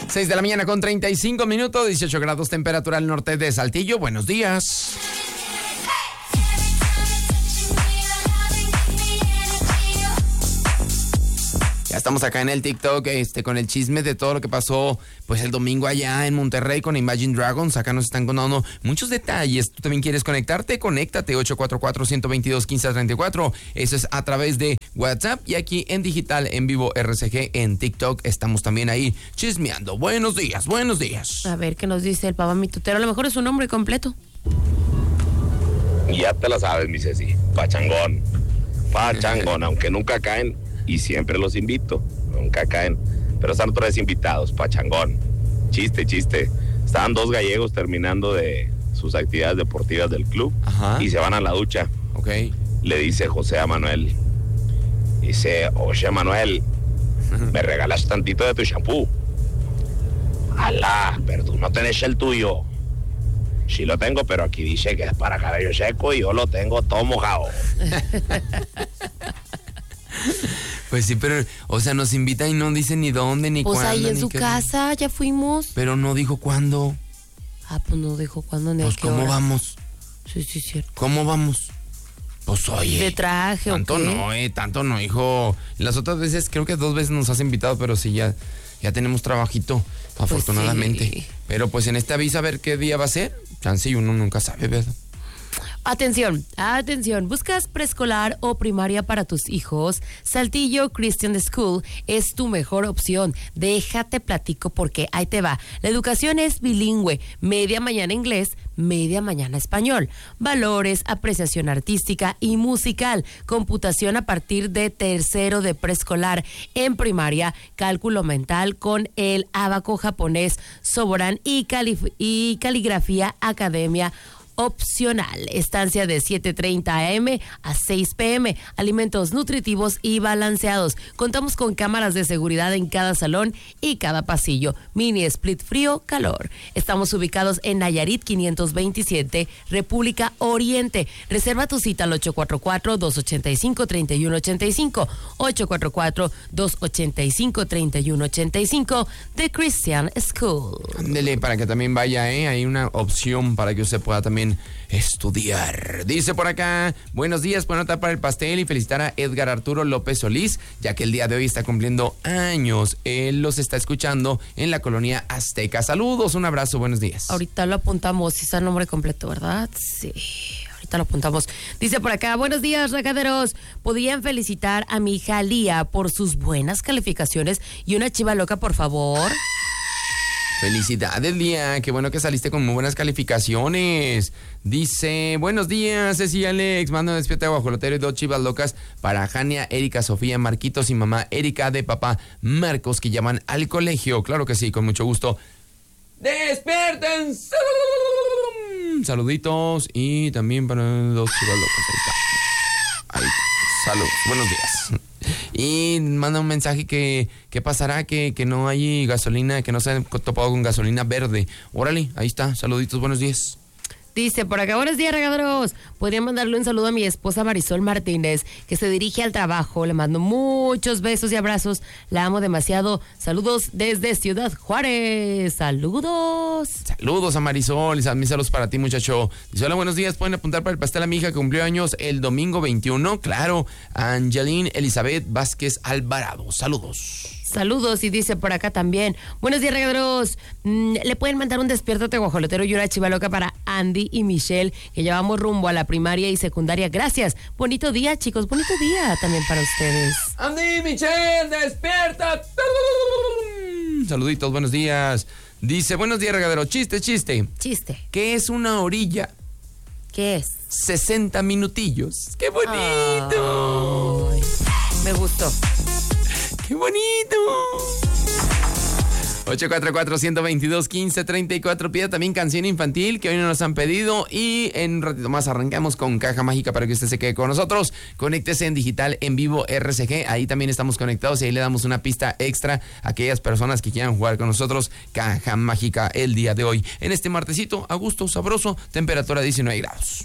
6 de la mañana con 35 minutos, 18 grados temperatura al norte de Saltillo. Buenos días. Ya estamos acá en el TikTok con el chisme de todo lo que pasó pues el domingo allá en Monterrey con Imagine Dragons. Acá nos están contando muchos detalles. ¿Tú también quieres conectarte? Conéctate 844-122-1534. Eso es a través de WhatsApp y aquí en digital en vivo RCG en TikTok. Estamos también ahí chismeando. Buenos días, buenos días. A ver qué nos dice el papá mitutero. A lo mejor es su nombre completo. Ya te la sabes, mi Ceci. Pachangón. Pachangón, aunque nunca caen. Y siempre los invito, nunca caen, pero están otra vez invitados, pachangón, chiste, estaban dos gallegos terminando de sus actividades deportivas del club. Ajá. Y se van a la ducha. Okay. Le dice José a Manuel, dice, oye Manuel, ¿me regalas tantito de tu shampoo? Alá, pero tú no tenés el tuyo. Sí lo tengo, pero aquí dice que es para cabello seco y yo lo tengo todo mojado. Pues sí, pero, o sea, nos invita y no dice ni dónde, ni pues cuándo. Pues ahí en ni su casa, ya fuimos. Pero no dijo cuándo. Pues no dijo cuándo ni pues a qué ¿cómo hora? Vamos? Sí, cierto. ¿Cómo vamos? Pues oye. ¿De traje tanto o qué? No, tanto no, hijo. Las otras veces, creo que 2 veces nos has invitado, pero sí, ya tenemos trabajito, afortunadamente. Pues sí. Pero pues en este aviso a ver qué día va a ser. Chance y uno nunca sabe, ¿verdad? Atención, ¿buscas preescolar o primaria para tus hijos? Saltillo Christian School es tu mejor opción. Déjate platico porque ahí te va. La educación es bilingüe, media mañana inglés, media mañana español. Valores, apreciación artística y musical. Computación a partir de tercero de preescolar. En primaria, cálculo mental con el ábaco japonés, soborán y caligrafía academia opcional. Estancia de 7:30 a.m. a 6 p.m. Alimentos nutritivos y balanceados. Contamos con cámaras de seguridad en cada salón y cada pasillo. Mini split frío, calor. Estamos ubicados en Nayarit 527, República Oriente. Reserva tu cita al 844-285-3185. 844-285-3185 de Christian School. Ándele, para que también vaya, hay una opción para que usted pueda también estudiar. Dice por acá, buenos días, pueden anotar para el pastel y felicitar a Edgar Arturo López Solís, ya que el día de hoy está cumpliendo años. Él los está escuchando en la colonia Azteca. Saludos, un abrazo, buenos días. Ahorita lo apuntamos, si está el nombre completo, ¿verdad? Sí, ahorita lo apuntamos. Dice por acá, buenos días, regaderos. ¿Podrían felicitar a mi hija Lía por sus buenas calificaciones y una chiva loca, por favor? Felicidades, Lía, qué bueno que saliste con muy buenas calificaciones. Dice, buenos días, Ceci y Alex, mando un despierta de guajolotero y 2 chivas locas para Jania, Erika, Sofía, Marquitos y mamá Erika de papá Marcos, que llaman al colegio. Claro que sí, con mucho gusto. ¡Despierten! Saluditos y también para 2 chivas locas. Ahí está. Saludos, buenos días. Y manda un mensaje que pasará, que no hay gasolina, que no se han topado con gasolina verde. Órale, ahí está, saluditos, buenos días. Dice por acá, buenos días, regaderos. Podría mandarle un saludo a mi esposa Marisol Martínez, que se dirige al trabajo. Le mando muchos besos y abrazos. La amo demasiado. Saludos desde Ciudad Juárez. Saludos. Saludos a Marisol. Mis saludos para ti, muchacho. Dice, hola, buenos días. Pueden apuntar para el pastel a mi hija que cumplió años el domingo 21. Claro, Angeline Elizabeth Vázquez Alvarado. Saludos. Saludos, y dice por acá también, buenos días, regaderos. Le pueden mandar un despiértate guajolotero y una chiva loca para Andy y Michelle, que llevamos rumbo a la primaria y secundaria. Gracias. Bonito día, chicos. Bonito día también para ustedes. Andy, Michelle, despierta. Saluditos, buenos días. Dice, buenos días, regadero. Chiste. ¿Qué es una orilla? ¿Qué es? 60 minutillos. ¡Qué bonito! Ay, me gustó. ¡Qué bonito! 844-122-1534. Pida también canción infantil que hoy no nos han pedido. Y en un ratito más arrancamos con Caja Mágica para que usted se quede con nosotros. Conéctese en digital en vivo RCG. Ahí también estamos conectados y ahí le damos una pista extra a aquellas personas que quieran jugar con nosotros. Caja Mágica el día de hoy. En este martesito, a gusto, sabroso, temperatura 19 grados.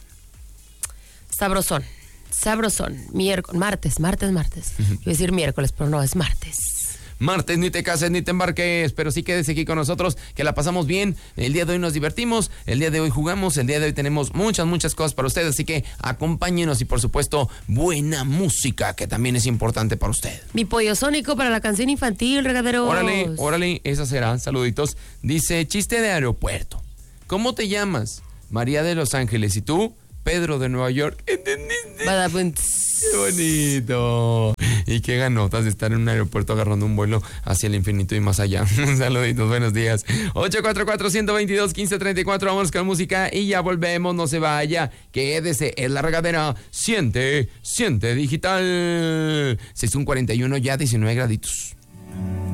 Sabrosón. Martes. Iba a decir miércoles, pero no, es martes. martes, ni te cases ni te embarques, pero sí quédese aquí con nosotros, que la pasamos bien. El día de hoy nos divertimos, el día de hoy jugamos, el día de hoy tenemos muchas cosas para ustedes, así que acompáñenos y por supuesto buena música, que también es importante para usted. Mi pollo sónico para la canción infantil, regaderos. Órale, esa será, saluditos. Dice, chiste de aeropuerto. ¿Cómo te llamas? María de Los Ángeles. ¿Y tú? Pedro de Nueva York. ¿Entendiste? ¡Qué bonito! Y qué ganotas de estar en un aeropuerto agarrando un vuelo hacia el infinito y más allá. Saluditos, buenos días. 844-122-1534. Vamos con música y ya volvemos. No se vaya. Quédese en la regadera. Siente digital. 6141, ya 19 graditos.